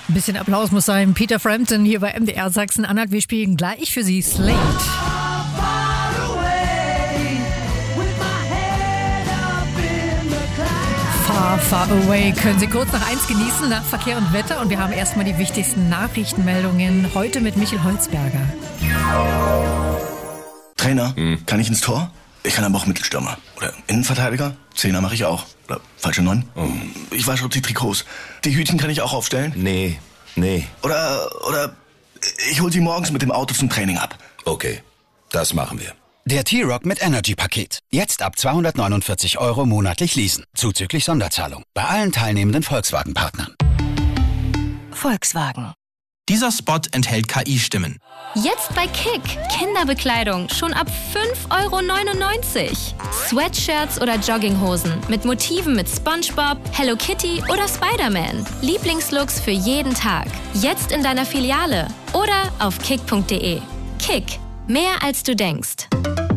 Ein bisschen Applaus muss sein. Peter Frampton hier bei MDR Sachsen-Anhalt. Wir spielen gleich für Sie Slate. Far, far away können Sie kurz nach 1 genießen, nach Verkehr und Wetter. Und wir haben erstmal die wichtigsten Nachrichtenmeldungen. Heute mit Michel Holzberger. Trainer, kann ich ins Tor? Ich kann aber auch Mittelstürmer. Oder Innenverteidiger? Zehner mache ich auch. Oder falsche 9? Ich wasche auch die Trikots. Die Hütchen kann ich auch aufstellen? Nee. Oder ich hol sie morgens mit dem Auto zum Training ab. Okay, das machen wir. Der T-Roc mit Energy-Paket. Jetzt ab 249 € monatlich leasen. Zuzüglich Sonderzahlung. Bei allen teilnehmenden Volkswagen-Partnern. Volkswagen. Dieser Spot enthält KI-Stimmen. Jetzt bei Kick. Kinderbekleidung schon ab 5,99 €. Sweatshirts oder Jogginghosen mit Motiven mit SpongeBob, Hello Kitty oder Spider-Man. Lieblingslooks für jeden Tag. Jetzt in deiner Filiale oder auf kick.de. Kick. Mehr als du denkst.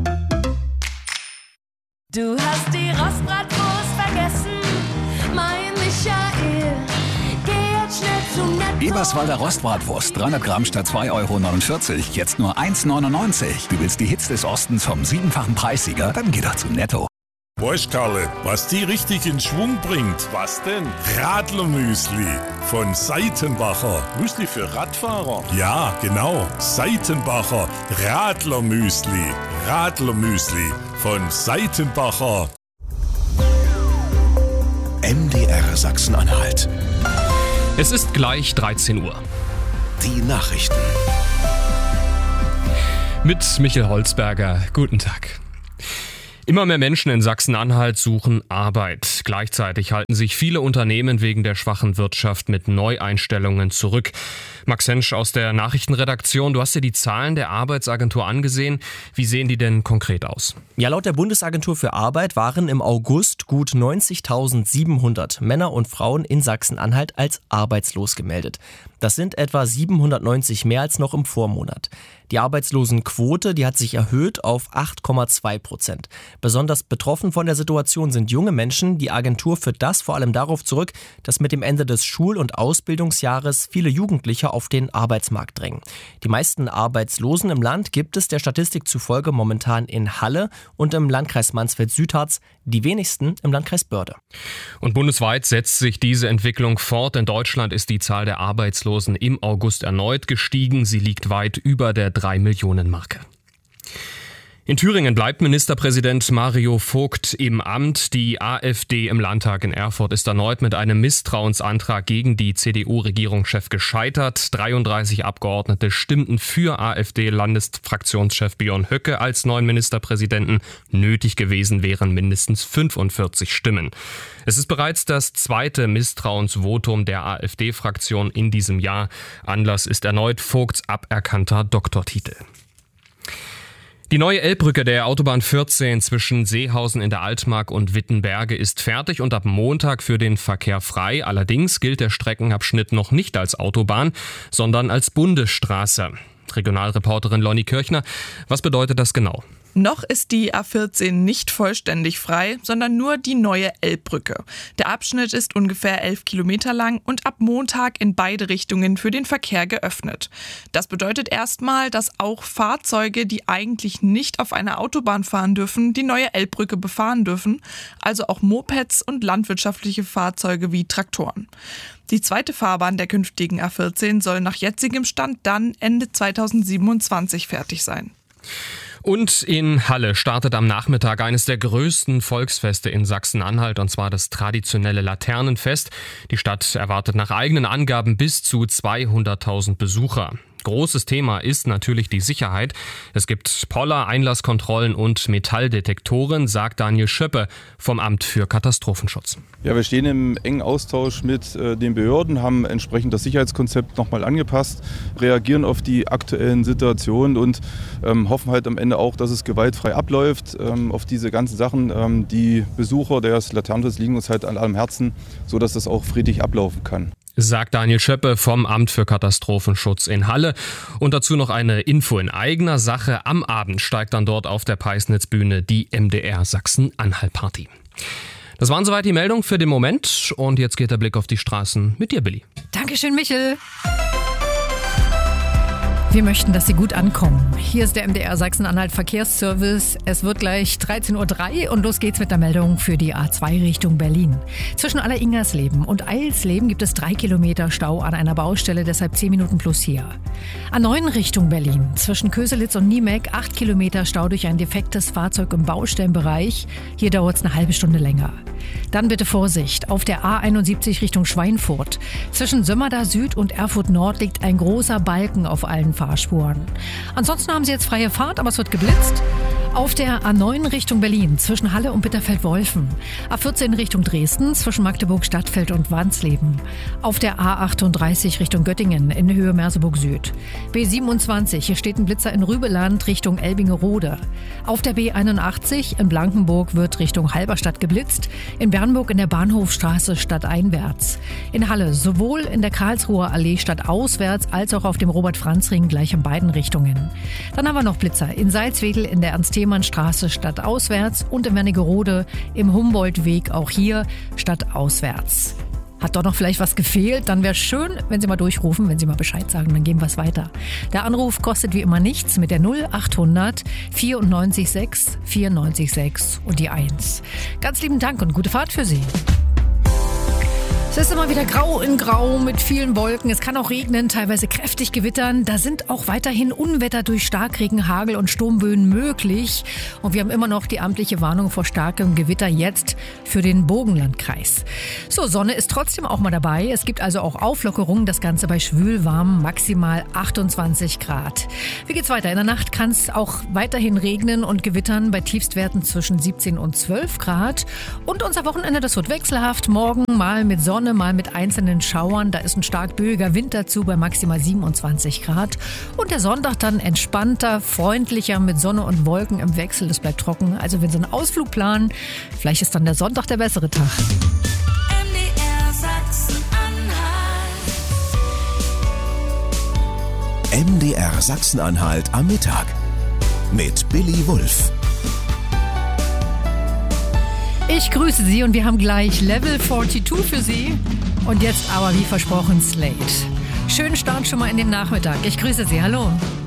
Du hast die Rostbratwurst vergessen, mein Michael. Geh jetzt schnell zum Netto. Eberswalder Rostbratwurst, 300 Gramm statt 2,49 €, jetzt nur 1,99 €. Du willst die Hits des Ostens vom 7-fachen Preissieger? Dann geh doch zum Netto. Weißt, Karle, was die richtig in Schwung bringt? Was denn? Radlermüsli von Seitenbacher. Müsli für Radfahrer? Ja, genau. Seitenbacher Radlermüsli. Radlermüsli von Seitenbacher. MDR Sachsen-Anhalt. Es ist gleich 13 Uhr. Die Nachrichten. Mit Michel Holzberger. Guten Tag. Immer mehr Menschen in Sachsen-Anhalt suchen Arbeit. Gleichzeitig halten sich viele Unternehmen wegen der schwachen Wirtschaft mit Neueinstellungen zurück. Max Hensch aus der Nachrichtenredaktion, du hast dir die Zahlen der Arbeitsagentur angesehen. Wie sehen die denn konkret aus? Ja, laut der Bundesagentur für Arbeit waren im August gut 90.700 Männer und Frauen in Sachsen-Anhalt als arbeitslos gemeldet. Das sind etwa 790 mehr als noch im Vormonat. Die Arbeitslosenquote, die hat sich erhöht auf 8,2%. Besonders betroffen von der Situation sind junge Menschen. Die Agentur führt das vor allem darauf zurück, dass mit dem Ende des Schul- und Ausbildungsjahres viele Jugendliche auf den Arbeitsmarkt drängen. Die meisten Arbeitslosen im Land gibt es der Statistik zufolge momentan in Halle und im Landkreis Mansfeld-Südharz, die wenigsten im Landkreis Börde. Und bundesweit setzt sich diese Entwicklung fort. In Deutschland ist die Zahl der Arbeitslosen im August erneut gestiegen. Sie liegt weit über der 3-Millionen-Marke. In Thüringen bleibt Ministerpräsident Mario Vogt im Amt. Die AfD im Landtag in Erfurt ist erneut mit einem Misstrauensantrag gegen die CDU-Regierungschef gescheitert. 33 Abgeordnete stimmten für AfD-Landesfraktionschef Björn Höcke als neuen Ministerpräsidenten. Nötig gewesen wären mindestens 45 Stimmen. Es ist bereits das zweite Misstrauensvotum der AfD-Fraktion in diesem Jahr. Anlass ist erneut Vogts aberkannter Doktortitel. Die neue Elbbrücke der Autobahn 14 zwischen Seehausen in der Altmark und Wittenberge ist fertig und ab Montag für den Verkehr frei. Allerdings gilt der Streckenabschnitt noch nicht als Autobahn, sondern als Bundesstraße. Regionalreporterin Lonnie Kirchner, was bedeutet das genau? Noch ist die A14 nicht vollständig frei, sondern nur die neue Elbbrücke. Der Abschnitt ist ungefähr 11 Kilometer lang und ab Montag in beide Richtungen für den Verkehr geöffnet. Das bedeutet erstmal, dass auch Fahrzeuge, die eigentlich nicht auf einer Autobahn fahren dürfen, die neue Elbbrücke befahren dürfen, also auch Mopeds und landwirtschaftliche Fahrzeuge wie Traktoren. Die zweite Fahrbahn der künftigen A14 soll nach jetzigem Stand dann Ende 2027 fertig sein. Und in Halle startet am Nachmittag eines der größten Volksfeste in Sachsen-Anhalt, und zwar das traditionelle Laternenfest. Die Stadt erwartet nach eigenen Angaben bis zu 200.000 Besucher. Großes Thema ist natürlich die Sicherheit. Es gibt Poller, Einlasskontrollen und Metalldetektoren, sagt Daniel Schöppe vom Amt für Katastrophenschutz. Ja, wir stehen im engen Austausch mit den Behörden, haben entsprechend das Sicherheitskonzept nochmal angepasst, reagieren auf die aktuellen Situationen und hoffen halt am Ende auch, dass es gewaltfrei abläuft. Auf diese ganzen Sachen, die Besucher des Laternenfestes liegen uns halt an allem Herzen, sodass das auch friedlich ablaufen kann. Sagt Daniel Schöppe vom Amt für Katastrophenschutz in Halle. Und dazu noch eine Info in eigener Sache. Am Abend steigt dann dort auf der Peisnitzbühne die MDR Sachsen-Anhalt-Party. Das waren soweit die Meldungen für den Moment. Und jetzt geht der Blick auf die Straßen mit dir, Billy. Dankeschön, Michel. Wir möchten, dass Sie gut ankommen. Hier ist der MDR Sachsen-Anhalt Verkehrsservice. Es wird gleich 13:03 Uhr und los geht's mit der Meldung für die A2 Richtung Berlin. Zwischen Aller-Ingersleben und Eilsleben gibt es 3 Kilometer Stau an einer Baustelle, deshalb 10 Minuten plus hier. A9 Richtung Berlin. Zwischen Köselitz und Niemek 8 Kilometer Stau durch ein defektes Fahrzeug im Baustellenbereich. Hier dauert es eine halbe Stunde länger. Dann bitte Vorsicht. Auf der A71 Richtung Schweinfurt. Zwischen Sömmerda Süd und Erfurt Nord liegt ein großer Balken auf allen Fahrspuren. Ansonsten haben Sie jetzt freie Fahrt, aber es wird geblitzt. Auf der A9 Richtung Berlin zwischen Halle und Bitterfeld-Wolfen. A14 Richtung Dresden zwischen Magdeburg Stadtfeld und Wansleben. Auf der A38 Richtung Göttingen in Höhe Merseburg Süd. B27, hier steht ein Blitzer in Rübeland Richtung Elbingerode. Auf der B81 in Blankenburg wird Richtung Halberstadt geblitzt. In Bernburg in der Bahnhofstraße stadteinwärts. In Halle sowohl in der Karlsruher Allee stadtauswärts als auch auf dem Robert-Franz-Ring gleich in beiden Richtungen. Dann haben wir noch Blitzer in Salzwedel in der Ernst-Thiemann-Straße stadtauswärts und in Wernigerode im Humboldt-Weg auch hier stadtauswärts. Hat doch noch vielleicht was gefehlt? Dann wäre es schön, wenn Sie mal durchrufen, wenn Sie mal Bescheid sagen, dann geben wir es weiter. Der Anruf kostet wie immer nichts mit der 0800 94 6 94 6 und die 1. Ganz lieben Dank und gute Fahrt für Sie. Es ist immer wieder grau in grau mit vielen Wolken. Es kann auch regnen, teilweise kräftig gewittern. Da sind auch weiterhin Unwetter durch Starkregen, Hagel und Sturmböen möglich. Und wir haben immer noch die amtliche Warnung vor starkem Gewitter jetzt für den Burgenlandkreis. So, Sonne ist trotzdem auch mal dabei. Es gibt also auch Auflockerungen. Das Ganze bei schwülwarm, maximal 28 Grad. Wie geht's weiter? In der Nacht kann es auch weiterhin regnen und gewittern bei Tiefstwerten zwischen 17 und 12 Grad. Und unser Wochenende, das wird wechselhaft. Morgen mal mit Sonne, mal mit einzelnen Schauern. Da ist ein stark böiger Wind dazu bei maximal 27 Grad. Und der Sonntag dann entspannter, freundlicher mit Sonne und Wolken im Wechsel. Das bleibt trocken. Also wenn Sie einen Ausflug planen, vielleicht ist dann der Sonntag der bessere Tag. MDR Sachsen-Anhalt. MDR Sachsen-Anhalt am Mittag mit Billy Wulff. Ich grüße Sie und wir haben gleich Level 42 für Sie. Und jetzt aber wie versprochen Slate. Schönen Start schon mal in den Nachmittag. Ich grüße Sie. Hallo.